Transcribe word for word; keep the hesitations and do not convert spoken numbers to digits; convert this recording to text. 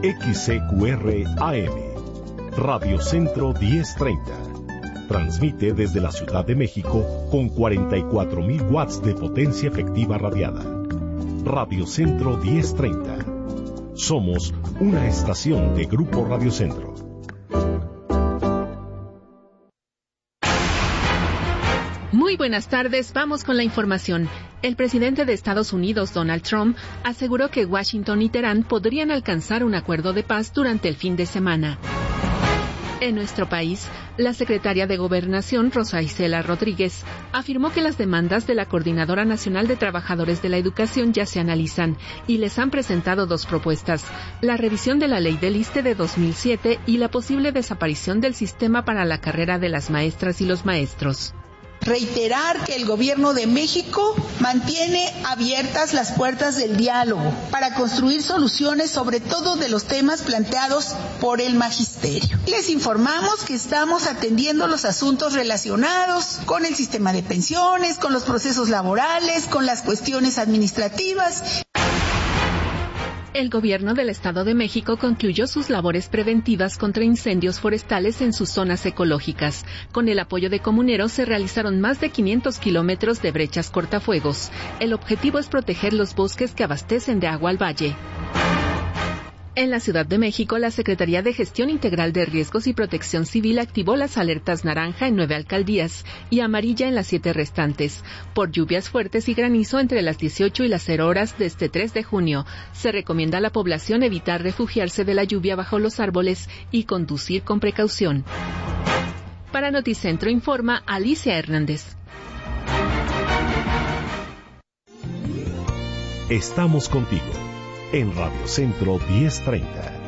X C Q R A M, Radio Centro diez treinta. Transmite desde la Ciudad de México con cuarenta y cuatro mil watts de potencia efectiva radiada. Radio Centro diez treinta. Somos una estación de Grupo Radio Centro. Muy buenas tardes, vamos con la información. El presidente de Estados Unidos, Donald Trump, aseguró que Washington y Teherán podrían alcanzar un acuerdo de paz durante el fin de semana. En nuestro país, la secretaria de Gobernación, Rosa Isela Rodríguez, afirmó que las demandas de la Coordinadora Nacional de Trabajadores de la Educación ya se analizan y les han presentado dos propuestas: la revisión de la Ley del ISSSTE de dos mil siete y la posible desaparición del sistema para la carrera de las maestras y los maestros. Reiterar que el Gobierno de México mantiene abiertas las puertas del diálogo para construir soluciones sobre todo de los temas planteados por el magisterio. Les informamos que estamos atendiendo los asuntos relacionados con el sistema de pensiones, con los procesos laborales, con las cuestiones administrativas. El gobierno del Estado de México concluyó sus labores preventivas contra incendios forestales en sus zonas ecológicas. Con el apoyo de comuneros se realizaron más de quinientos kilómetros de brechas cortafuegos. El objetivo es proteger los bosques que abastecen de agua al valle. En la Ciudad de México, la Secretaría de Gestión Integral de Riesgos y Protección Civil activó las alertas naranja en nueve alcaldías y amarilla en las siete restantes, por lluvias fuertes y granizo entre las dieciocho y las cero horas de este tres de junio. Se recomienda a la población evitar refugiarse de la lluvia bajo los árboles y conducir con precaución. Para Noticentro informa Alicia Hernández. Estamos contigo en Radio Centro diez treinta.